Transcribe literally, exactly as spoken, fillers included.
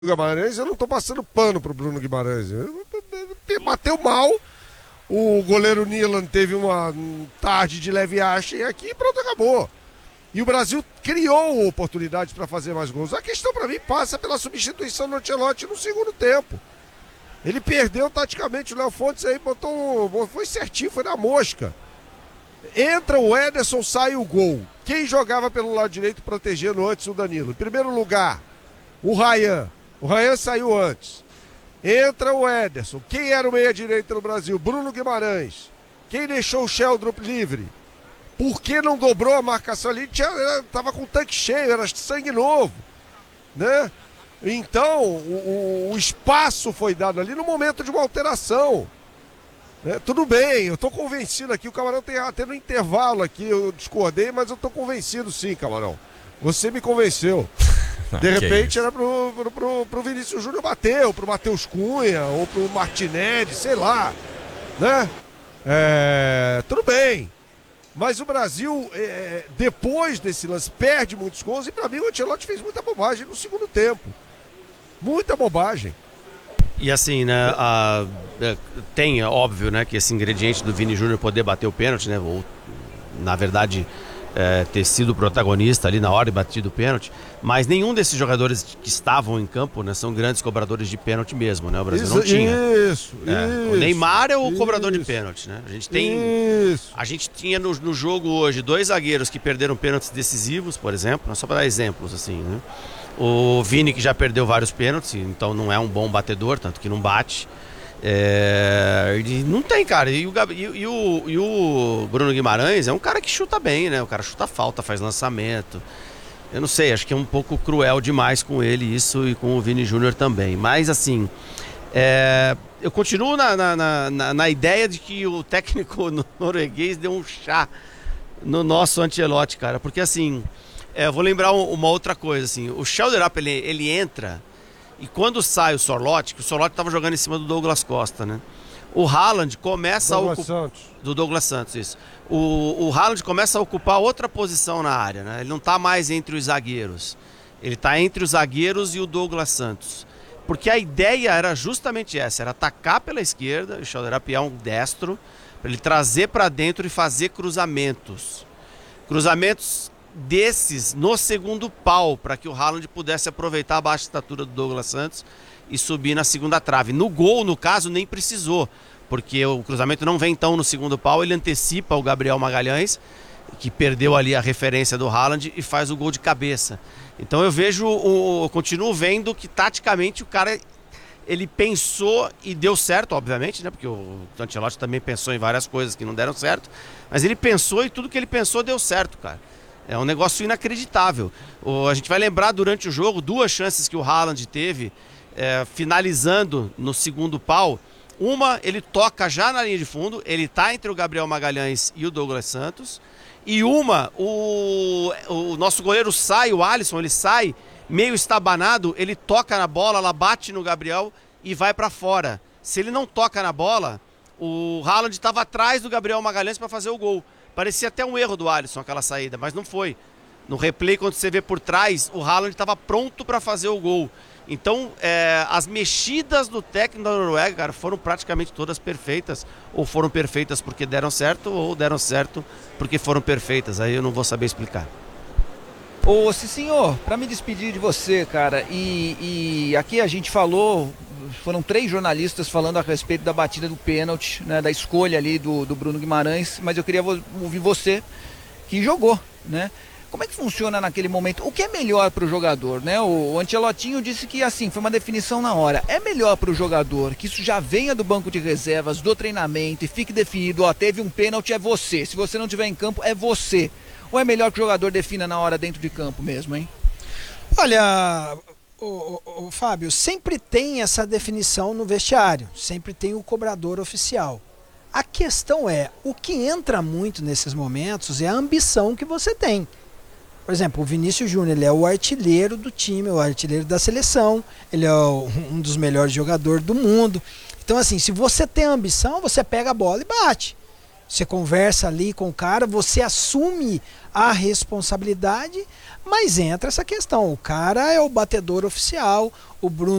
Guimarães, eu não tô passando pano pro Bruno Guimarães. Bateu mal. O goleiro Nilan teve uma tarde de leve acha e aqui pronto, acabou. E o Brasil criou oportunidades para fazer mais gols. A questão para mim passa pela substituição do Ancelotti no segundo tempo. Ele perdeu taticamente o Léo Fontes aí, botou. Foi certinho, foi na mosca. Entra o Ederson, sai o gol. Quem jogava pelo lado direito protegendo antes o Danilo? Em primeiro lugar, o Ryan. O Ryan saiu antes. Entra o Ederson. Quem era o meia-direita no Brasil? Bruno Guimarães. Quem deixou o Sheldrop livre? Por que não dobrou a marcação ali? Tinha, tava com o tanque cheio, era sangue novo, né? Então, o, o, o espaço foi dado ali no momento de uma alteração. Né? Tudo bem, eu tô convencido aqui, o Camarão tem até no intervalo aqui, eu discordei, mas eu tô convencido sim, Camarão. Você me convenceu. De repente era pro, pro, pro, pro Vinícius Júnior bater, ou pro Matheus Cunha, ou pro Martinelli, sei lá, né? É, tudo bem. Mas o Brasil, é, depois desse lance, perde muitos gols e pra mim o Ancelotti fez muita bobagem no segundo tempo. Muita bobagem. E assim, né, a, tem, é óbvio, né, que esse ingrediente do Vini Júnior poder bater o pênalti, né, ou na verdade é, ter sido o protagonista ali na hora e batido o pênalti, mas nenhum desses jogadores que estavam em campo, né, são grandes cobradores de pênalti mesmo, né, o Brasil isso, não tinha. Isso, é, isso. O Neymar é o isso, cobrador de pênalti, né, a gente tem, isso. a gente tinha no, no jogo hoje dois zagueiros que perderam pênaltis decisivos, por exemplo, só para dar exemplos assim, né. O Vini, que já perdeu vários pênaltis, então não é um bom batedor, tanto que não bate. É... Não tem, cara. E o, Gab... e, o, e o Bruno Guimarães é um cara que chuta bem, né? O cara chuta falta, faz lançamento. Eu não sei, acho que é um pouco cruel demais com ele isso e com o Vini Júnior também. Mas assim, é... eu continuo na, na, na, na ideia de que o técnico norueguês deu um chá no nosso Ancelotti, cara. Porque assim... É, eu vou lembrar uma outra coisa, assim, o Sheldrop, ele, ele entra e quando sai o Sorloth, que o Sorloth estava jogando em cima do Douglas Costa, né? O Haaland começa Douglas a ocupar... Santos. Do Douglas Santos, isso. O, o Haaland começa a ocupar outra posição na área, né? Ele não está mais entre os zagueiros. Ele está entre os zagueiros e o Douglas Santos. Porque a ideia era justamente essa, era atacar pela esquerda, o Sheldrop é um destro, para ele trazer para dentro e fazer cruzamentos. Cruzamentos desses no segundo pau, para que o Haaland pudesse aproveitar a baixa estatura do Douglas Santos e subir na segunda trave. No gol, no caso, nem precisou, porque o cruzamento não vem então no segundo pau, ele antecipa o Gabriel Magalhães, que perdeu ali a referência do Haaland e faz o gol de cabeça. Então eu vejo, o, eu continuo vendo que taticamente o cara, ele pensou e deu certo, obviamente, né? Porque o Ancelotti também pensou em várias coisas que não deram certo, mas ele pensou e tudo que ele pensou deu certo, cara. É um negócio inacreditável. O, a gente vai lembrar durante o jogo duas chances que o Haaland teve, é, finalizando no segundo pau. Uma, ele toca já na linha de fundo, ele está entre o Gabriel Magalhães e o Douglas Santos. E uma, o, o nosso goleiro sai, o Alisson, ele sai meio estabanado, ele toca na bola, ela bate no Gabriel e vai para fora. Se ele não toca na bola, o Haaland estava atrás do Gabriel Magalhães para fazer o gol. Parecia até um erro do Alisson aquela saída, mas não foi. No replay, quando você vê por trás, o Haaland estava pronto para fazer o gol. Então, é, as mexidas do técnico da Noruega, cara, foram praticamente todas perfeitas. Ou foram perfeitas porque deram certo, ou deram certo porque foram perfeitas. Aí eu não vou saber explicar. Ô, sim, senhor, para me despedir de você, cara, e, e aqui a gente falou, foram três jornalistas falando a respeito da batida do pênalti, né, da escolha ali do, do Bruno Guimarães, mas eu queria ouvir você, que jogou, né? Como é que funciona naquele momento? O que é melhor para o jogador, né? O, o Ancelotinho disse que, assim, foi uma definição na hora. É melhor para o jogador que isso já venha do banco de reservas, do treinamento e fique definido, ó, teve um pênalti, é você. Se você não estiver em campo, é você. Ou é melhor que o jogador defina na hora dentro de campo mesmo, hein? Olha, o, o, o Fábio, sempre tem essa definição no vestiário, sempre tem o cobrador oficial. A questão é, o que entra muito nesses momentos é a ambição que você tem. Por exemplo, o Vinícius Júnior, ele é o artilheiro do time, o artilheiro da seleção, ele é o, um dos melhores jogadores do mundo. Então, assim, se você tem ambição, você pega a bola e bate. Você conversa ali com o cara, você assume a responsabilidade, mas entra essa questão. O cara é o batedor oficial, o Bruno